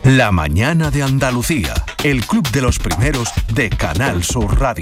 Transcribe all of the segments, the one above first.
La mañana de Andalucía, el club de los primeros de Canal Sur Radio.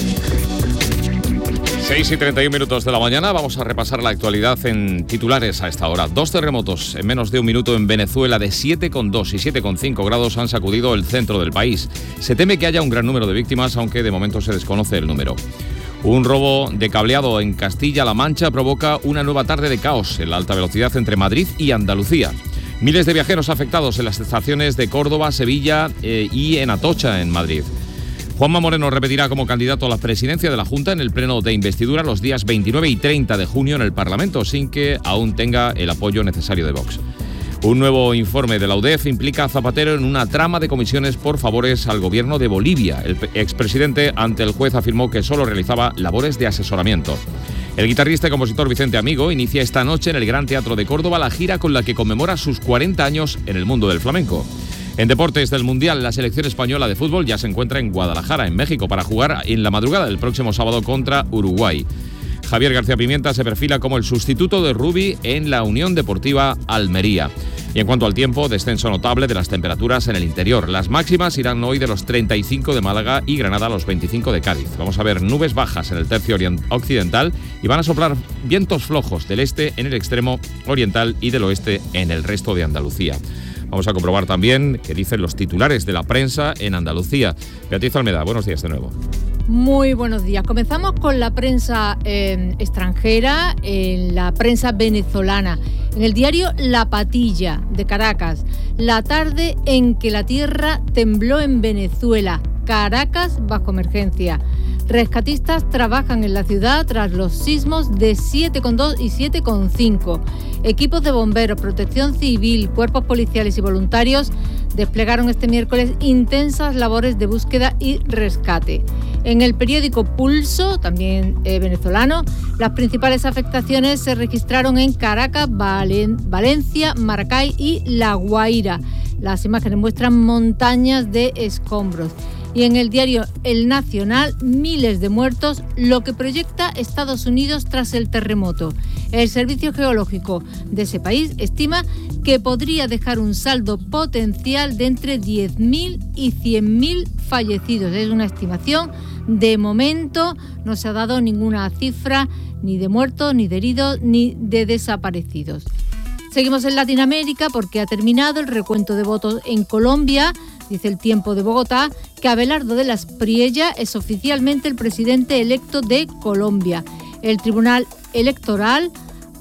6:31 de la mañana, vamos a repasar la actualidad en titulares a esta hora. 2 terremotos en menos de un minuto en Venezuela de 7,2 y 7,5 grados han sacudido el centro del país. Se teme que haya un gran número de víctimas, aunque de momento se desconoce el número. Un robo de cableado en Castilla-La Mancha provoca una nueva tarde de caos en la alta velocidad entre Madrid y Andalucía. Miles de viajeros afectados en las estaciones de Córdoba, Sevilla y en Atocha, en Madrid. Juanma Moreno repetirá como candidato a la presidencia de la Junta en el pleno de investidura los días 29 y 30 de junio en el Parlamento, sin que aún tenga el apoyo necesario de Vox. Un nuevo informe de la UDEF implica a Zapatero en una trama de comisiones por favores al gobierno de Bolivia. El expresidente ante el juez afirmó que solo realizaba labores de asesoramiento. El guitarrista y compositor Vicente Amigo inicia esta noche en el Gran Teatro de Córdoba la gira con la que conmemora sus 40 años en el mundo del flamenco. En deportes del Mundial, la selección española de fútbol ya se encuentra en Guadalajara, en México, para jugar en la madrugada del próximo sábado contra Uruguay. Javier García Pimienta se perfila como el sustituto de Rubi en la Unión Deportiva Almería. Y en cuanto al tiempo, descenso notable de las temperaturas en el interior. Las máximas irán hoy de los 35 de Málaga y Granada a los 25 de Cádiz. Vamos a ver nubes bajas en el tercio occidental y van a soplar vientos flojos del este en el extremo oriental y del oeste en el resto de Andalucía. Vamos a comprobar también qué dicen los titulares de la prensa en Andalucía. Beatriz Almeda, buenos días de nuevo. Muy buenos días. Comenzamos con la prensa extranjera, en la prensa venezolana. En el diario La Patilla de Caracas, la tarde en que la tierra tembló en Venezuela, Caracas bajo emergencia. Rescatistas trabajan en la ciudad tras los sismos de 7,2 y 7,5. Equipos de bomberos, protección civil, cuerpos policiales y voluntarios desplegaron este miércoles intensas labores de búsqueda y rescate. En el periódico Pulso, también venezolano, las principales afectaciones se registraron en Caracas, Valencia, Maracay y La Guaira. Las imágenes muestran montañas de escombros. Y en el diario El Nacional, miles de muertos, lo que proyecta Estados Unidos tras el terremoto. El Servicio Geológico de ese país estima que podría dejar un saldo potencial de entre 10.000 y 100.000 fallecidos. Es una estimación. De momento no se ha dado ninguna cifra ni de muertos, ni de heridos, ni de desaparecidos. Seguimos en Latinoamérica porque ha terminado el recuento de votos en Colombia. Dice El Tiempo de Bogotá que Abelardo de las Priella es oficialmente el presidente electo de Colombia. El Tribunal Electoral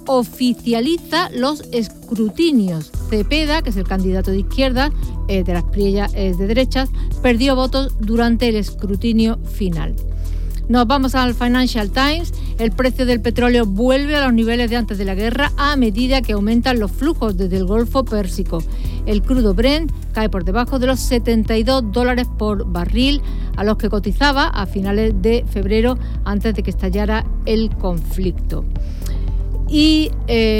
oficializa los escrutinios. Cepeda, que es el candidato de izquierda, de las Priella es de derechas, perdió votos durante el escrutinio final. Nos vamos al Financial Times. El precio del petróleo vuelve a los niveles de antes de la guerra a medida que aumentan los flujos desde el Golfo Pérsico. El crudo Brent cae por debajo de los $72 por barril, a los que cotizaba a finales de febrero antes de que estallara el conflicto. Y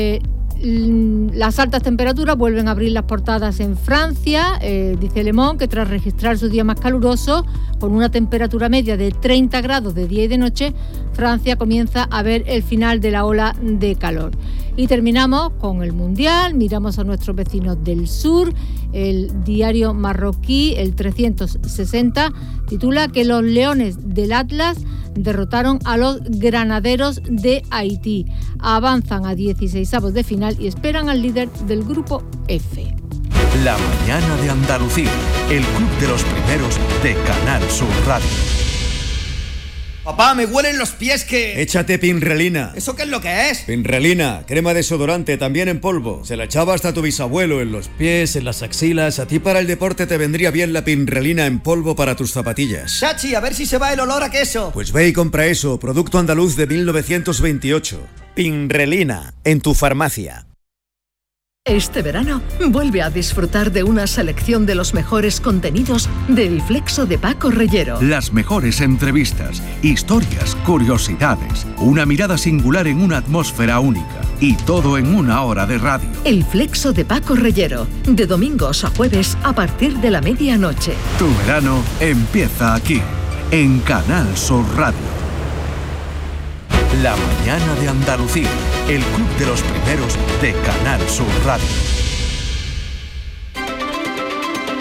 las altas temperaturas vuelven a abrir las portadas en Francia. Dice Le Monde que tras registrar su día más caluroso, con una temperatura media de 30 grados de día y de noche, Francia comienza a ver el final de la ola de calor. Y terminamos con el Mundial, miramos a nuestros vecinos del sur. El diario marroquí, el 360, titula que los Leones del Atlas derrotaron a los Granaderos de Haití. Avanzan a 16avos de final y esperan al líder del grupo F. La mañana de Andalucía, el club de los primeros de Canal Sur Radio. Papá, me huelen los pies que... Échate Pinrelina. ¿Eso qué es lo que es? Pinrelina, crema desodorante, también en polvo. Se la echaba hasta tu bisabuelo en los pies, en las axilas. A ti para el deporte te vendría bien la Pinrelina en polvo para tus zapatillas. Chachi, a ver si se va el olor a queso. Pues ve y compra eso, producto andaluz de 1928. Pinrelina, en tu farmacia. Este verano, vuelve a disfrutar de una selección de los mejores contenidos del Flexo de Paco Reyero. Las mejores entrevistas, historias, curiosidades, una mirada singular en una atmósfera única y todo en una hora de radio. El Flexo de Paco Reyero, de domingos a jueves a partir de la medianoche. Tu verano empieza aquí, en Canal Sur Radio. La mañana de Andalucía, el club de los primeros de Canal Sur Radio.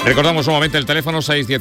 Recordamos nuevamente el teléfono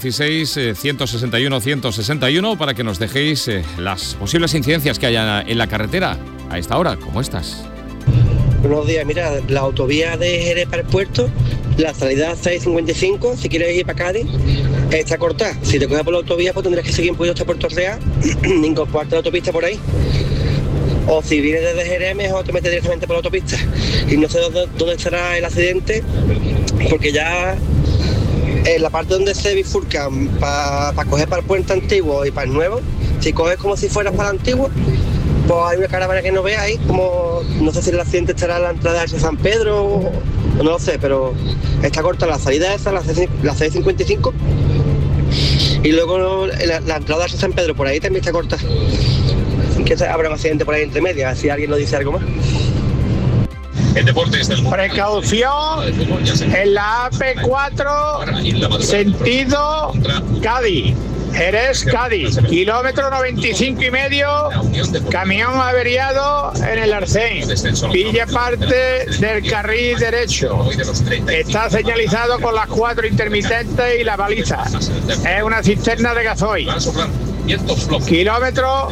616-161-161 para que nos dejéis las posibles incidencias que haya en la carretera a esta hora. ¿Cómo estás? Buenos días, mira, la autovía de Jerez para el puerto, la salida 6.55, si quieres ir para Cádiz, está cortada. Si te coges por la autovía, pues tendrás que seguir un poquito hasta Puerto Real, incorporarte a la autopista por ahí. O si vienes desde Jerez, mejor te metes directamente por la autopista. Y no sé dónde estará el accidente, porque ya en la parte donde se bifurcan para coger para el puente antiguo y para el nuevo, si coges como si fueras para el antiguo, pues hay una caravana que no veáis, como no sé si el accidente estará en la entrada de San Pedro o no lo sé, pero está corta la salida esa, la 6.55, y luego la entrada de San Pedro por ahí también está corta. Que habrá un accidente por ahí entre medias, si alguien nos dice algo más. El deporte es del... Precaución en la AP4 sentido Cádiz, Jerez, Cádiz, kilómetro 95,5, camión averiado en el Arcén, pilla parte del carril derecho, está señalizado con las 4 intermitentes y la baliza, es una cisterna de gasoil. Kilómetro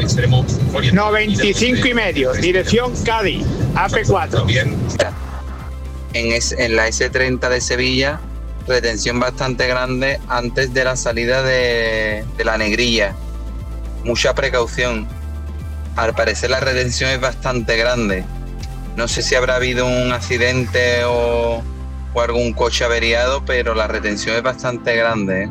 95,5, dirección Cádiz, AP4. En la S30 de Sevilla, retención bastante grande antes de la salida de la Negrilla. Mucha precaución. Al parecer la retención es bastante grande. No sé si habrá habido un accidente o algún coche averiado, pero la retención es bastante grande, ¿eh?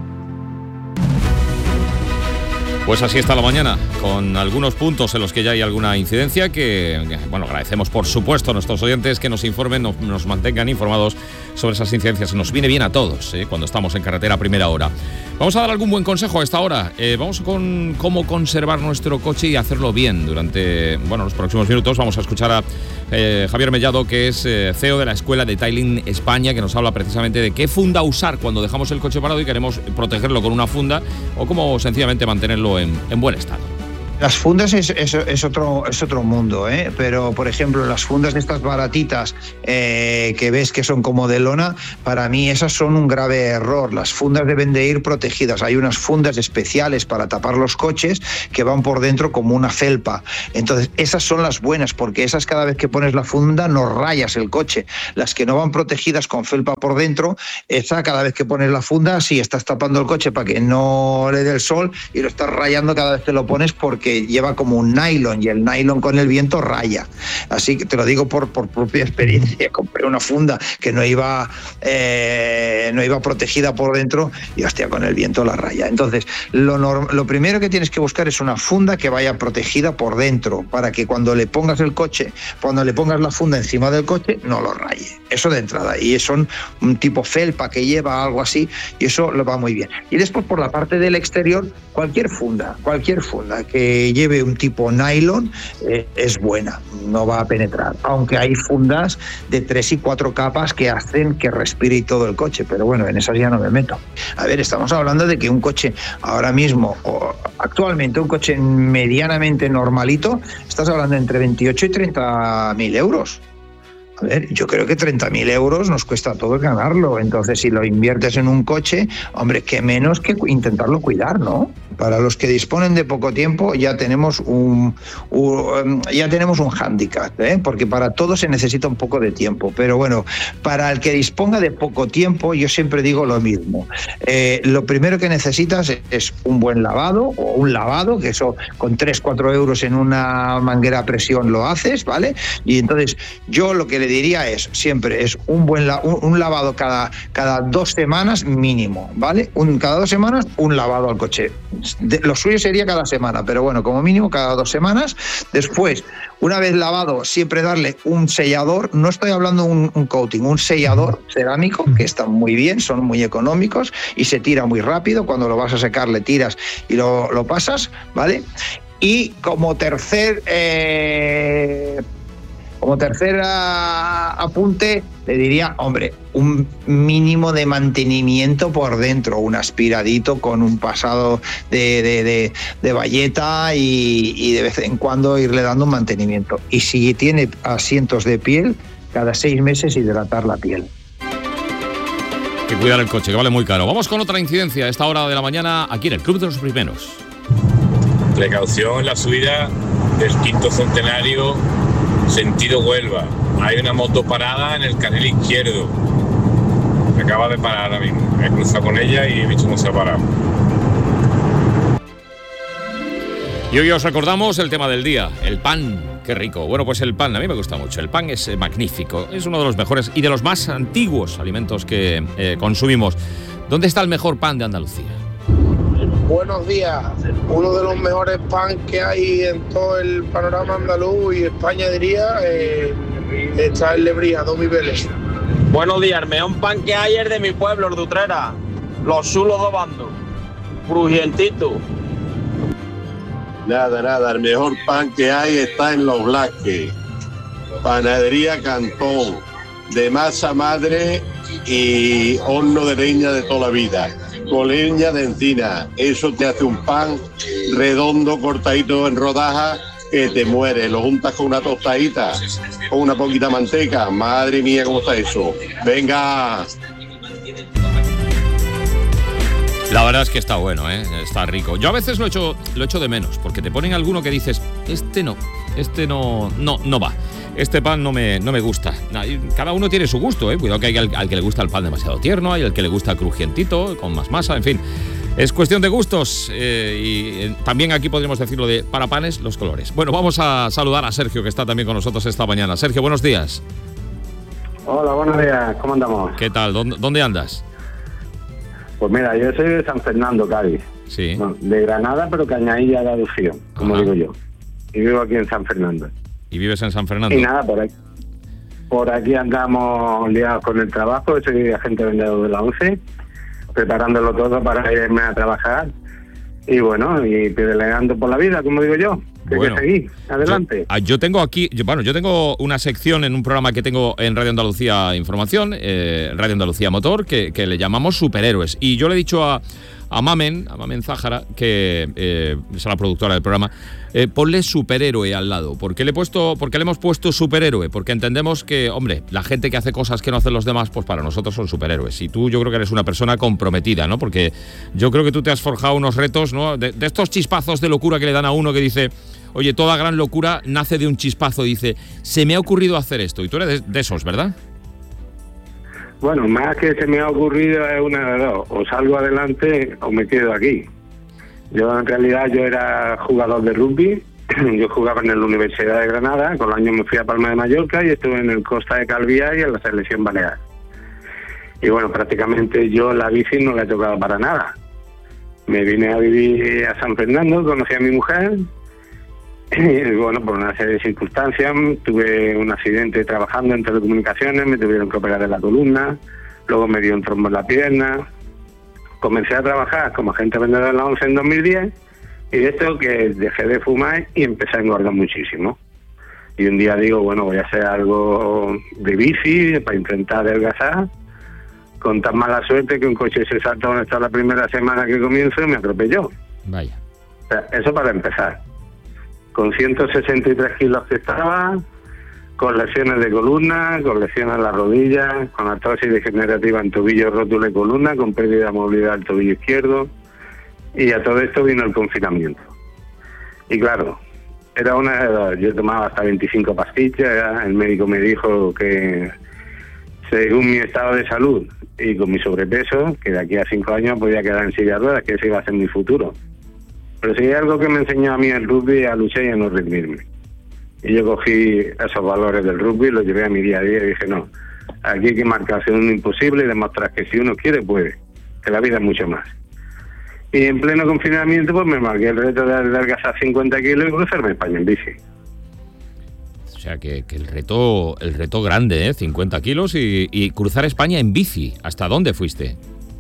Pues así está la mañana, con algunos puntos en los que ya hay alguna incidencia que, bueno, agradecemos por supuesto a nuestros oyentes que nos informen, nos mantengan informados sobre esas incidencias. Nos viene bien a todos cuando estamos en carretera a primera hora. Vamos a dar algún buen consejo a esta hora. Vamos con cómo conservar nuestro coche y hacerlo bien. Durante los próximos minutos vamos a escuchar a Javier Mellado, que es CEO de la Escuela Detailing España, que nos habla precisamente de qué funda usar cuando dejamos el coche parado y queremos protegerlo con una funda, o cómo sencillamente mantenerlo en buen estado. Las fundas es otro mundo, ¿eh? Pero, por ejemplo, las fundas de estas baratitas que ves que son como de lona, para mí esas son un grave error. Las fundas deben de ir protegidas. Hay unas fundas especiales para tapar los coches que van por dentro como una felpa. Entonces, esas son las buenas, porque esas cada vez que pones la funda no rayas el coche. Las que no van protegidas con felpa por dentro, esa cada vez que pones la funda, sí, estás tapando el coche para que no le dé el sol y lo estás rayando cada vez que lo pones, porque lleva como un nylon y el nylon con el viento raya. Así que te lo digo por propia experiencia. Compré una funda que no iba protegida por dentro y hostia, con el viento la raya. Entonces, lo primero que tienes que buscar es una funda que vaya protegida por dentro, para que cuando le pongas la funda encima del coche, no lo raye. Eso de entrada. Y son un tipo felpa que lleva algo así, y eso lo va muy bien. Y después, por la parte del exterior, cualquier funda que lleve un tipo nylon es buena, no va a penetrar, aunque hay fundas de 3 y 4 capas que hacen que respire todo el coche, pero bueno, en esas ya no me meto. A ver, estamos hablando de que un coche ahora mismo, o actualmente un coche medianamente normalito, estás hablando entre 28 y 30.000 euros. A ver, yo creo que 30.000 euros nos cuesta todo ganarlo. Entonces, si lo inviertes en un coche, hombre, qué menos que intentarlo cuidar, ¿no? Para los que disponen de poco tiempo ya tenemos un hándicap, porque para todo se necesita un poco de tiempo. Pero bueno, para el que disponga de poco tiempo, yo siempre digo lo mismo. Lo primero que necesitas es un buen lavado, o un lavado, que eso con 3-4 euros en una manguera a presión lo haces, ¿vale? Y entonces yo lo que le diría es un lavado cada 2 semanas mínimo, ¿vale? Cada 2 semanas un lavado al coche. Lo suyo sería cada semana, pero bueno, como mínimo cada 2 semanas. Después, una vez lavado, siempre darle un sellador. No estoy hablando un coating, un sellador cerámico, que están muy bien, son muy económicos y se tira muy rápido. Cuando lo vas a secar le tiras y lo pasas, ¿vale? Y como tercer apunte, le diría, hombre, un mínimo de mantenimiento por dentro, un aspiradito con un pasado de bayeta y de vez en cuando irle dando un mantenimiento. Y si tiene asientos de piel, cada 6 meses hidratar la piel. que cuidar el coche, que vale muy caro. Vamos con otra incidencia a esta hora de la mañana aquí en el Club de los Primeros. Precaución en la subida del quinto centenario, sentido Huelva. Hay una moto parada en el carril izquierdo. Se acaba de parar ahora mismo. He cruzado con ella y he visto cómo se ha parado. Y hoy os recordamos el tema del día, el pan. Qué rico. Bueno, pues el pan, a mí me gusta mucho. El pan es magnífico. Es uno de los mejores y de los más antiguos alimentos que consumimos. ¿Dónde está el mejor pan de Andalucía? Buenos días. Uno de los mejores pan que hay en todo el panorama andaluz y España, diría, está en Lebrija, Domi Vélez. Buenos días. El mejor pan que hay es de mi pueblo, el de Utrera. Los Zulos Dobando. Crujientito. Nada, el mejor pan que hay está en Los Blasques, Panadería Cantón, de masa madre y horno de leña de toda la vida, con leña de encina. Eso te hace un pan redondo, cortadito en rodajas, que te muere. Lo juntas con una tostadita, con una poquita manteca. Madre mía, ¿cómo está eso? Venga. La verdad es que está bueno, está rico. Yo a veces lo echo de menos, porque te ponen alguno que dices, este no va. Este pan no me gusta. Cada uno tiene su gusto, cuidado que hay al que le gusta el pan demasiado tierno, hay al que le gusta crujientito, con más masa, en fin. Es cuestión de gustos y también aquí podríamos decirlo de para panes los colores. Bueno, vamos a saludar a Sergio, que está también con nosotros esta mañana. Sergio, buenos días. Hola, buenos días. ¿Cómo andamos? ¿Qué tal? ¿Dónde andas? Pues mira, yo soy de San Fernando, Cádiz. Sí. Bueno, de Granada, pero Cañadilla de Aducción, como digo yo. Y vivo aquí en San Fernando. ¿Y vives en San Fernando? Y nada, por aquí andamos liados con el trabajo. Soy agente vendedor de la ONCE, preparándolo todo para irme a trabajar. Y bueno, y pedaleando por la vida, como digo yo. Bueno, que seguir, adelante. Yo tengo una sección en un programa que tengo en Radio Andalucía Información, Radio Andalucía Motor, que le llamamos Superhéroes. Y yo le he dicho a Mamen Zájara, que es la productora del programa, ponle superhéroe al lado. ¿Por qué le hemos puesto superhéroe? Porque entendemos que, hombre, la gente que hace cosas que no hacen los demás, pues para nosotros son superhéroes. Y tú, yo creo que eres una persona comprometida, ¿no? Porque yo creo que tú te has forjado unos retos, ¿no? De estos chispazos de locura que le dan a uno que dice, oye, toda gran locura nace de un chispazo. Dice, se me ha ocurrido hacer esto. Y tú eres de esos, ¿verdad? Bueno, más que se me ha ocurrido es una de dos. O salgo adelante o me quedo aquí. Yo en realidad era jugador de rugby. Yo jugaba en la Universidad de Granada. Con los años me fui a Palma de Mallorca y estuve en el Costa de Calviá y en la selección balear. Y bueno, prácticamente yo la bici no la he tocado para nada. Me vine a vivir a San Fernando, conocí a mi mujer. Y bueno, por una serie de circunstancias, tuve un accidente trabajando en telecomunicaciones, me tuvieron que operar de la columna, luego me dio un trombo en la pierna. Comencé a trabajar como agente vendedor en la ONCE en 2010 y de esto que dejé de fumar y empecé a engordar muchísimo. Y un día digo, bueno, voy a hacer algo de bici para intentar adelgazar, con tan mala suerte que un coche se salta donde está la primera semana que comienzo y me atropelló. Vaya. O sea, eso para empezar. Con 163 kilos que estaba, con lesiones de columna, con lesiones en las rodillas, con artrosis degenerativa en tobillo, rótula y columna, con pérdida de movilidad del tobillo izquierdo. Y a todo esto vino el confinamiento. Y claro, era una de dos. Yo tomaba hasta 25 pastillas, el médico me dijo que según mi estado de salud y con mi sobrepeso, que de aquí a 5 años podía quedar en silla de ruedas, que ese iba a ser mi futuro. Pero sí hay algo que me enseñó a mí el rugby, a luchar y a no rendirme. Y yo cogí esos valores del rugby, los llevé a mi día a día y dije, no, aquí hay que marcarse un imposible y demostrar que si uno quiere, puede, que la vida es mucho más. Y en pleno confinamiento, pues me marqué el reto de adelgazar 50 kilos y cruzarme España en bici. O sea, que el reto grande, 50 kilos y cruzar España en bici. ¿Hasta dónde fuiste?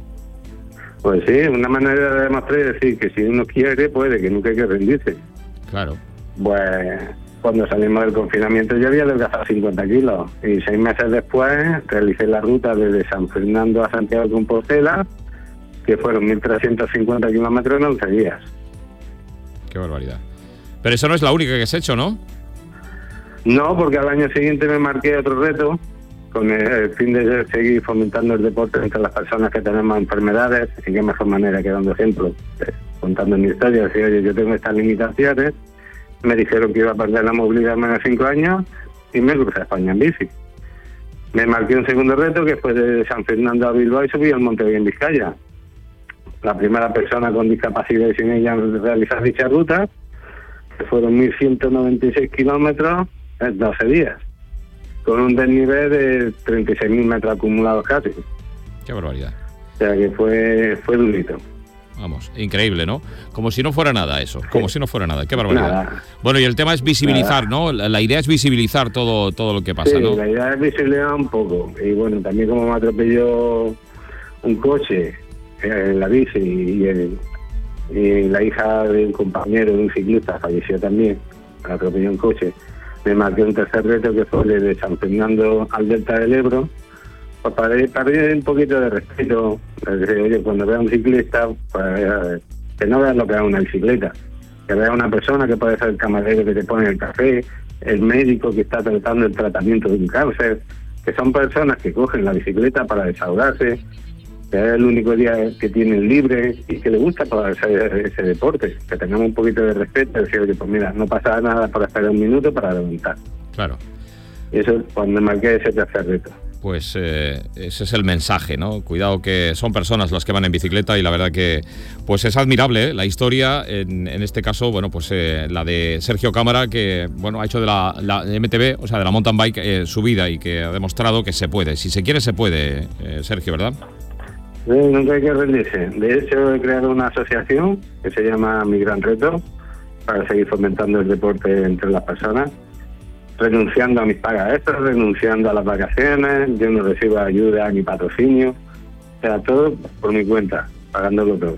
Pues sí, una manera de demostrar y decir que si uno quiere, puede, que nunca hay que rendirse. Claro. Pues cuando salimos del confinamiento yo había adelgazado 50 kilos y 6 meses después realicé la ruta desde San Fernando a Santiago de Compostela, que fueron 1.350 kilómetros en 11 días. Qué barbaridad. Pero eso no es la única que has hecho, ¿no? No, porque al año siguiente me marqué otro reto, con el fin de seguir fomentando el deporte entre las personas que tenemos enfermedades, y qué mejor manera que dando ejemplos, contando mi historia. Decir, oye, yo tengo estas limitaciones, me dijeron que iba a perder la movilidad en menos de 5 años y me crucé a España en bici. Me marqué un segundo reto que fue de San Fernando a Bilbao y subí al Monte en Vizcaya. La primera persona con discapacidad y sin ella en realizar dicha ruta, que fueron 1.196 kilómetros en 12 días, con un desnivel de 36.000 metros acumulados casi. Qué barbaridad. O sea que fue durito. Vamos, increíble, ¿no? Como si no fuera nada eso, como si no fuera nada, qué barbaridad. Nada. Bueno, y el tema es visibilizar, Nada. ¿no? La idea es visibilizar todo lo que pasa, Sí, ¿no? la idea es visibilizar un poco. Y bueno, también como me atropelló un coche en la bici y la hija de un compañero, de un ciclista, falleció también, me atropelló un coche. Me marqué un tercer reto que fue de San Fernando al Delta del Ebro. Pues para un poquito de respeto, decir, oye, cuando veas un ciclista, pues, que no veas lo que es una bicicleta, que veas una persona que puede ser el camarero que te pone el café, el médico que está tratando el tratamiento de un cáncer, que son personas que cogen la bicicleta para desahogarse, que es el único día que tienen libre y que les gusta para hacer ese deporte, que tengamos un poquito de respeto, decir, oye, pues mira, no pasa nada por esperar un minuto para levantar. Claro. Y eso cuando marqué ese tercer reto. Pues ese es el mensaje, ¿no? Cuidado, que son personas las que van en bicicleta y la verdad que pues es admirable, ¿eh? La historia, en este caso, bueno, pues la de Sergio Cámara, que bueno ha hecho de la MTB, o sea, de la mountain bike, su vida, y que ha demostrado que se puede. Si se quiere, se puede, Sergio, ¿verdad? Nunca hay que rendirse. De hecho, he creado una asociación que se llama Mi Gran Reto para seguir fomentando el deporte entre las personas, renunciando a mis pagas extras, renunciando a las vacaciones, yo no recibo ayuda ni patrocinio, o sea, todo por mi cuenta, pagándolo todo.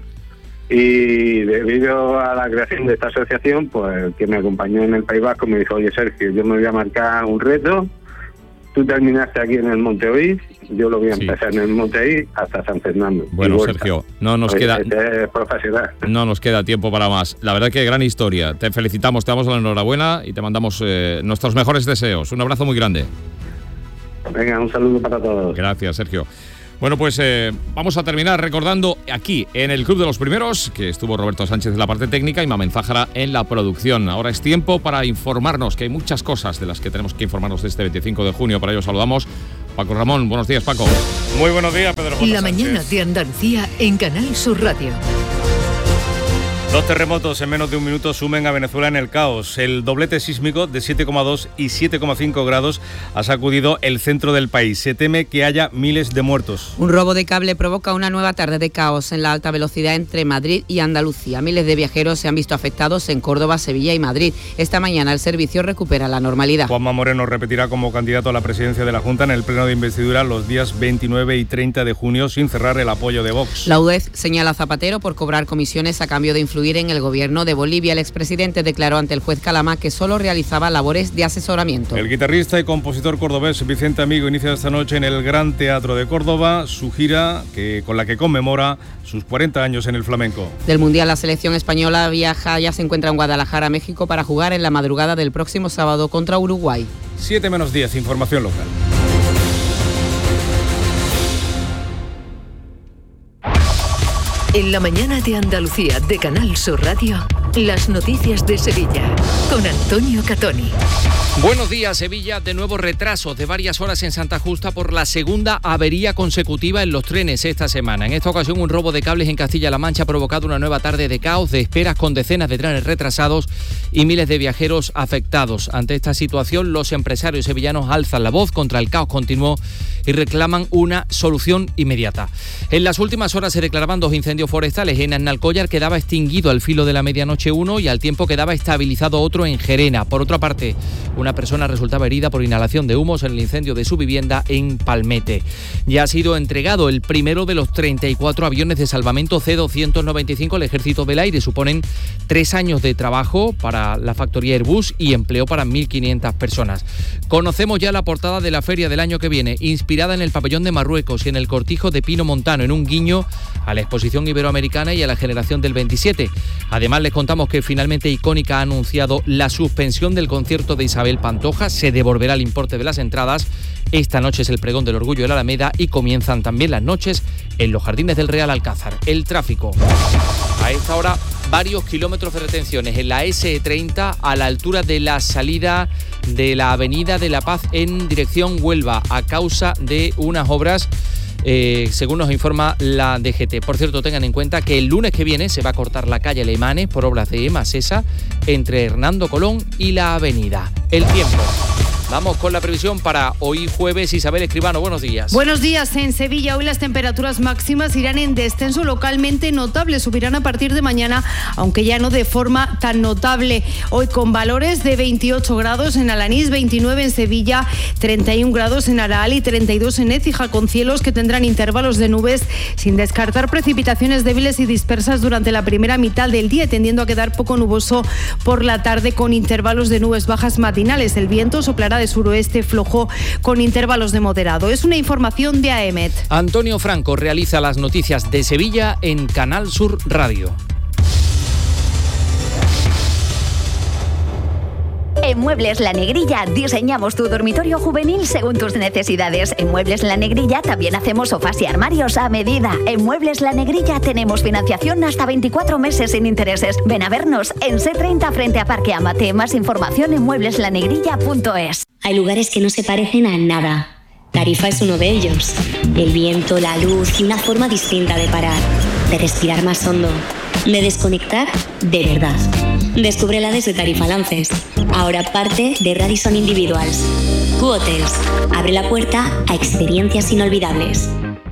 Y debido a la creación de esta asociación, pues el que me acompañó en el País Vasco me dijo, oye Sergio, yo me voy a marcar un reto, tú terminaste aquí en el Monte Oís, yo lo voy a empezar en el Monte Oís hasta San Fernando. Bueno, Sergio, no nos queda... Es profesional. No nos queda tiempo para más. La verdad que gran historia. Te felicitamos, te damos la enhorabuena y te mandamos nuestros mejores deseos. Un abrazo muy grande. Venga, un saludo para todos. Gracias, Sergio. Bueno, pues vamos a terminar recordando aquí, en el Club de los Primeros, que estuvo Roberto Sánchez en la parte técnica y Mamen Zájara en la producción. Ahora es tiempo para informarnos, que hay muchas cosas de las que tenemos que informarnos de este 25 de junio. Para ello saludamos Paco Ramón. Buenos días, Paco. Muy buenos días, Pedro J. La mañana de Andalucía en Canal Sur Radio. 2 terremotos en menos de un minuto sumen a Venezuela en el caos. El doblete sísmico de 7,2 y 7,5 grados ha sacudido el centro del país. Se teme que haya miles de muertos. Un robo de cable provoca una nueva tarde de caos en la alta velocidad entre Madrid y Andalucía. Miles de viajeros se han visto afectados en Córdoba, Sevilla y Madrid. Esta mañana el servicio recupera la normalidad. Juanma Moreno repetirá como candidato a la presidencia de la Junta en el pleno de investidura los días 29 y 30 de junio, sin cerrar el apoyo de Vox. La UDEF señala a Zapatero por cobrar comisiones a cambio de influir en el gobierno de Bolivia. El expresidente declaró ante el juez Calama que solo realizaba labores de asesoramiento. El guitarrista y compositor cordobés Vicente Amigo inicia esta noche en el Gran Teatro de Córdoba su gira con la que conmemora sus 40 años en el flamenco. Del Mundial, la selección española ya se encuentra en Guadalajara, México, para jugar en la madrugada del próximo sábado contra Uruguay. 7:10, información local. En la mañana de Andalucía de Canal Sur Radio, las noticias de Sevilla con Antonio Catoni. Buenos días, Sevilla. De nuevo retrasos de varias horas en Santa Justa por la segunda avería consecutiva en los trenes esta semana. En esta ocasión, un robo de cables en Castilla-La Mancha ha provocado una nueva tarde de caos, de esperas con decenas de trenes retrasados y miles de viajeros afectados. Ante esta situación, los empresarios sevillanos alzan la voz contra el caos continuo y reclaman una solución inmediata. En las últimas horas se declaraban 2 incendios forestales. En Alcollar quedaba extinguido al filo de la medianoche uno y al tiempo quedaba estabilizado otro en Gerena. Por otra parte, una persona resultaba herida por inhalación de humos en el incendio de su vivienda en Palmete. Ya ha sido entregado el primero de los 34 aviones de salvamento C-295 al Ejército del Aire. Suponen 3 años de trabajo para la factoría Airbus y empleo para 1.500 personas. Conocemos ya la portada de la feria del año que viene, inspirada en el pabellón de Marruecos y en el cortijo de Pino Montano, en un guiño a la exposición iberoamericana y a la generación del 27. Además, les contamos contamos que finalmente Icónica ha anunciado la suspensión del concierto de Isabel Pantoja. Se devolverá el importe de las entradas. Esta noche es el pregón del Orgullo de la Alameda y comienzan también las noches en los Jardines del Real Alcázar. El tráfico. A esta hora, varios kilómetros de retenciones en la S30 a la altura de la salida de la Avenida de la Paz en dirección Huelva a causa de unas obras, según nos informa la DGT. Por cierto, tengan en cuenta que el lunes que viene se va a cortar la calle Alemanes por obras de Emasesa entre Hernando Colón y la Avenida. El tiempo. Vamos con la previsión para hoy jueves. Isabel Escribano, buenos días. Buenos días. En Sevilla hoy las temperaturas máximas irán en descenso localmente notable. Subirán a partir de mañana, aunque ya no de forma tan notable. Hoy con valores de 28 grados en Alanís, 29 en Sevilla, 31 grados en Araal y 32 en Écija, con cielos que tendrán intervalos de nubes, sin descartar precipitaciones débiles y dispersas durante la primera mitad del día, tendiendo a quedar poco nuboso por la tarde con intervalos de nubes bajas matinales. El viento soplará de suroeste flojo con intervalos de moderado. Es una información de AEMET. Antonio Franco realiza las noticias de Sevilla en Canal Sur Radio. En Muebles La Negrilla diseñamos tu dormitorio juvenil según tus necesidades. En Muebles La Negrilla también hacemos sofás y armarios a medida. En Muebles La Negrilla tenemos financiación hasta 24 meses sin intereses. Ven a vernos en C30 frente a Parque Amate. Más información en muebleslanegrilla.es. Hay lugares que no se parecen a nada. Tarifa es uno de ellos. El viento, la luz y una forma distinta de parar, de respirar más hondo, de desconectar de verdad. Descúbrela desde Tarifa Lances. Ahora parte de Radisson Individuals. Q-Hotels. Abre la puerta a experiencias inolvidables.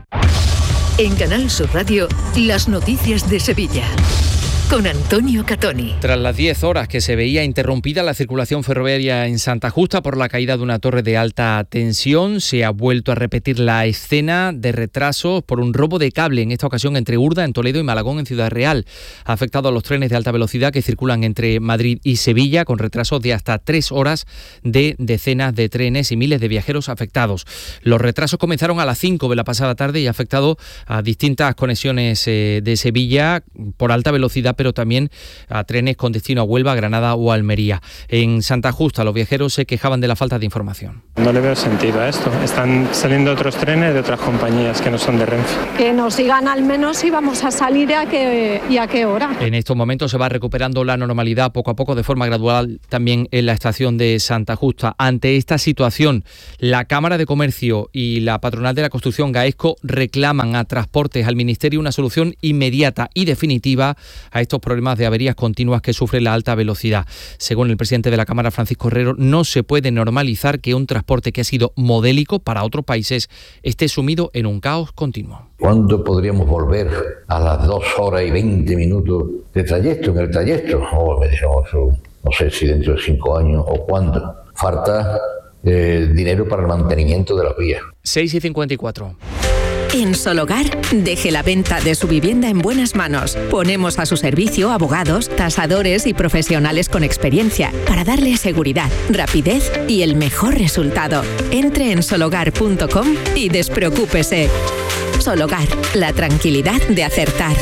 En Canal Sur Radio, las noticias de Sevilla. Con Antonio Catoni. Tras las 10 horas que se veía interrumpida la circulación ferroviaria en Santa Justa por la caída de una torre de alta tensión, se ha vuelto a repetir la escena de retrasos por un robo de cable, en esta ocasión entre Urda, en Toledo, y Malagón, en Ciudad Real. Ha afectado a los trenes de alta velocidad que circulan entre Madrid y Sevilla, con retrasos de hasta 3 horas de decenas de trenes y miles de viajeros afectados. Los retrasos comenzaron a las 5 de la pasada tarde y ha afectado a distintas conexiones de Sevilla por alta velocidad, pero también a trenes con destino a Huelva, Granada o Almería. En Santa Justa los viajeros se quejaban de la falta de información. No le veo sentido a esto. Están saliendo otros trenes de otras compañías que no son de Renfe. Que nos digan al menos si vamos a salir y a qué hora. En estos momentos se va recuperando la normalidad poco a poco, de forma gradual, también en la estación de Santa Justa. Ante esta situación, la Cámara de Comercio y la Patronal de la Construcción, Gaesco, reclaman a Transportes, al Ministerio, una solución inmediata y definitiva a estos problemas de averías continuas que sufre la alta velocidad. Según el presidente de la Cámara, Francisco Herrero, no se puede normalizar que un transporte que ha sido modélico para otros países esté sumido en un caos continuo. ¿Cuándo podríamos volver a las 2 horas y 20 minutos de trayecto, en el trayecto? Me dijeron, no sé si dentro de 5 años o cuándo. Falta dinero para el mantenimiento de las vías. 6:54. En Sologar, deje la venta de su vivienda en buenas manos. Ponemos a su servicio abogados, tasadores y profesionales con experiencia para darle seguridad, rapidez y el mejor resultado. Entre en sologar.com y despreocúpese. Sologar, la tranquilidad de acertar.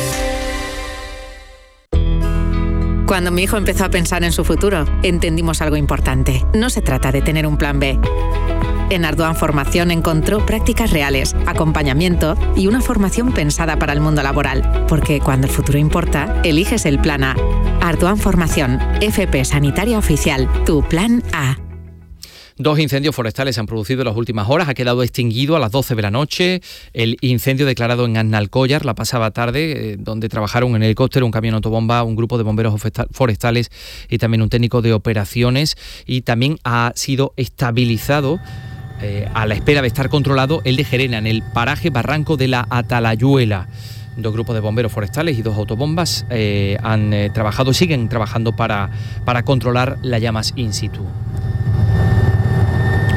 Cuando mi hijo empezó a pensar en su futuro, entendimos algo importante. No se trata de tener un plan B. En Ardoan Formación encontró prácticas reales, acompañamiento y una formación pensada para el mundo laboral. Porque cuando el futuro importa, eliges el plan A. Ardoan Formación, FP Sanitaria Oficial, tu plan A. 2 incendios forestales se han producido en las últimas horas. Ha quedado extinguido a las 12 de la noche el incendio declarado en Aznalcóllar la pasada tarde, donde trabajaron en helicóptero, un camión autobomba, un grupo de bomberos forestales y también un técnico de operaciones. Y también ha sido estabilizado, a la espera de estar controlado, el de Gerena, en el paraje Barranco de la Atalayuela. 2 grupos de bomberos forestales y 2 autobombas han trabajado, siguen trabajando para controlar las llamas in situ.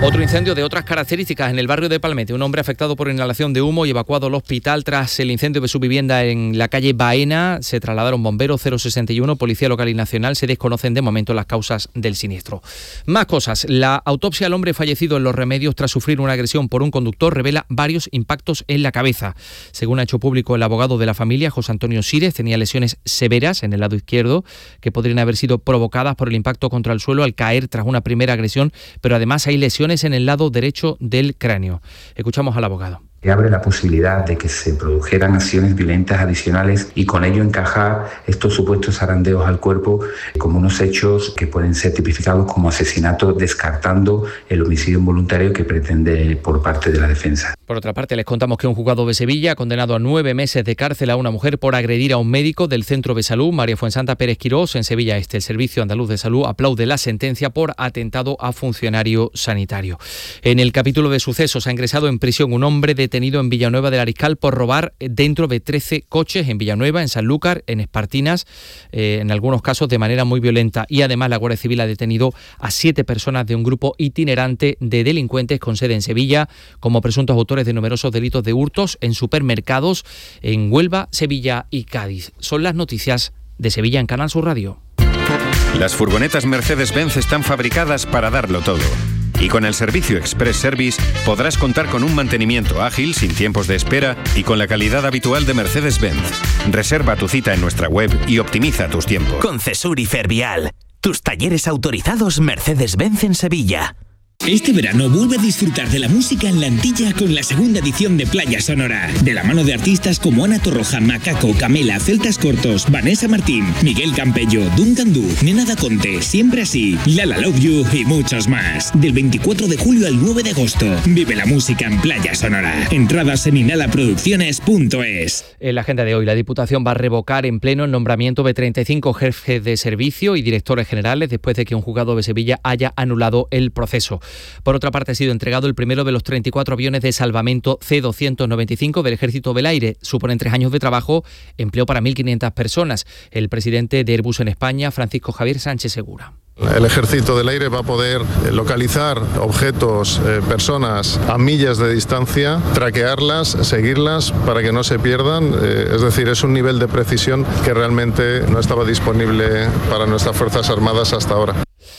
Otro incendio de otras características en el barrio de Palmete. Un hombre afectado por inhalación de humo y evacuado al hospital tras el incendio de su vivienda en la calle Baena. Se trasladaron bomberos, 061, Policía Local y Nacional. Se desconocen de momento las causas del siniestro. Más cosas. La autopsia al hombre fallecido en Los Remedios tras sufrir una agresión por un conductor revela varios impactos en la cabeza. Según ha hecho público el abogado de la familia, José Antonio Sírez, tenía lesiones severas en el lado izquierdo que podrían haber sido provocadas por el impacto contra el suelo al caer tras una primera agresión, pero además hay lesiones en el lado derecho del cráneo. Escuchamos al abogado. Que abre la posibilidad de que se produjeran acciones violentas adicionales y con ello encajar estos supuestos zarandeos al cuerpo como unos hechos que pueden ser tipificados como asesinato, descartando el homicidio involuntario que pretende por parte de la defensa. Por otra parte, les contamos que un juzgado de Sevilla ha condenado a 9 meses de cárcel a una mujer por agredir a un médico del Centro de Salud, María Fuensanta Pérez Quirós, en Sevilla Este. El Servicio Andaluz de Salud aplaude la sentencia por atentado a funcionario sanitario. En el capítulo de sucesos ha ingresado en prisión un hombre detenido en Villanueva del Ariscal por robar dentro de 13 coches en Villanueva, en Sanlúcar, en Espartinas, en algunos casos de manera muy violenta. Y además la Guardia Civil ha detenido a 7 personas de un grupo itinerante de delincuentes con sede en Sevilla como presuntos autores de numerosos delitos de hurtos en supermercados en Huelva, Sevilla y Cádiz. Son las noticias de Sevilla en Canal Sur Radio. Las furgonetas Mercedes-Benz están fabricadas para darlo todo. Y con el servicio Express Service podrás contar con un mantenimiento ágil, sin tiempos de espera y con la calidad habitual de Mercedes-Benz. Reserva tu cita en nuestra web y optimiza tus tiempos. Con Cesur y Fervial, tus talleres autorizados Mercedes-Benz en Sevilla. Este verano vuelve a disfrutar de la música en la Antilla con la segunda edición de Playa Sonora. De la mano de artistas como Ana Torroja, Macaco, Camela, Celtas Cortos, Vanessa Martín, Miguel Campello, Duncan Du, Nena Da Conte, Siempre Así, Lala Love You y muchos más. Del 24 de julio al 9 de agosto. Vive la música en Playa Sonora. Entradas en inhalaproducciones.es. En la agenda de hoy, la Diputación va a revocar en pleno el nombramiento de 35 jefes de servicio y directores generales después de que un juzgado de Sevilla haya anulado el proceso. Por otra parte, ha sido entregado el primero de los 34 aviones de salvamento C-295 del Ejército del Aire. Suponen 3 años de trabajo, empleo para 1.500 personas. El presidente de Airbus en España, Francisco Javier Sánchez Segura. El Ejército del Aire va a poder localizar objetos, personas a millas de distancia, traquearlas, seguirlas para que no se pierdan. Es decir, es un nivel de precisión que realmente no estaba disponible para nuestras Fuerzas Armadas hasta ahora.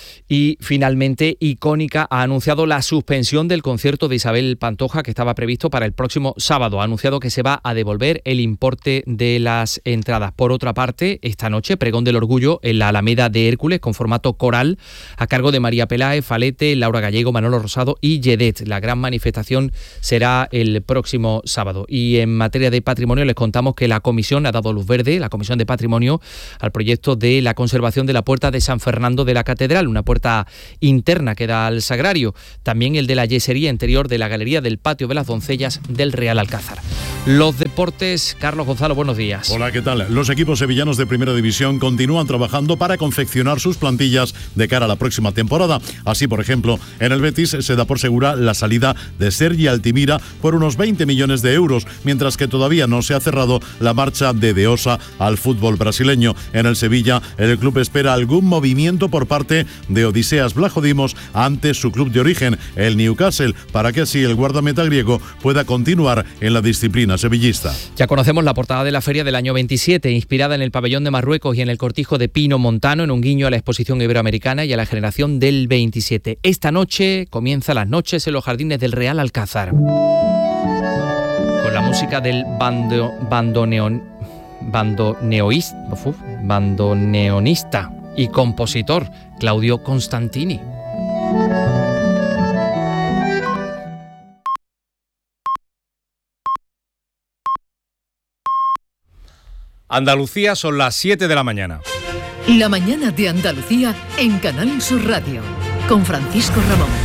Y finalmente, Icónica ha anunciado la suspensión del concierto de Isabel Pantoja que estaba previsto para el próximo sábado. Ha anunciado que se va a devolver el importe de las entradas. Por otra parte, esta noche, Pregón del Orgullo en la Alameda de Hércules con formato coral a cargo de María Peláez, Falete, Laura Gallego, Manolo Rosado y Yedet. La gran manifestación será el próximo sábado. Y en materia de patrimonio les contamos que la Comisión ha dado luz verde, la Comisión de Patrimonio, al proyecto de la conservación de la Puerta de San Fernando de la Catedral, una puerta interna que da al Sagrario, también el de la yesería interior de la Galería del Patio de las Doncellas del Real Alcázar. Los deportes, Carlos Gonzalo, buenos días. Hola, ¿qué tal? Los equipos sevillanos de Primera División continúan trabajando para confeccionar sus plantillas de cara a la próxima temporada. Así, por ejemplo, en el Betis se da por segura la salida de Sergi Altimira por unos 20 millones de euros, mientras que todavía no se ha cerrado la marcha de De Osa al fútbol brasileño. En el Sevilla, el club espera algún movimiento por parte de Odiseas Vlachodimos ante su club de origen, el Newcastle, para que así el guardameta griego pueda continuar en la disciplina sevillista. Ya conocemos la portada de la feria del año 27, inspirada en el pabellón de Marruecos y en el cortijo de Pino Montano, en un guiño a la exposición iberoamericana y a la generación del 27. Esta noche comienza las noches en los jardines del Real Alcázar, con la música del bandoneonista y compositor Claudio Constantini. Andalucía, son las 7 de la mañana. La mañana de Andalucía en Canal Sur Radio, con Francisco Ramón.